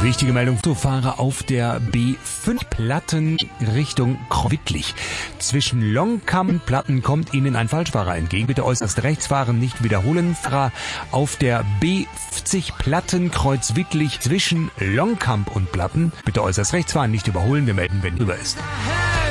Wichtige Meldung, Autofahrer auf der B5 Platten Richtung Wittlich. Zwischen Longkamp und Platten kommt Ihnen ein Falschfahrer entgegen. Bitte äußerst rechts fahren, nicht wiederholen. Fahrer auf der B50 Platten Kreuz Wittlich zwischen Longkamp und Platten. Bitte äußerst rechts fahren, nicht überholen. Wir melden, wenn drüber ist.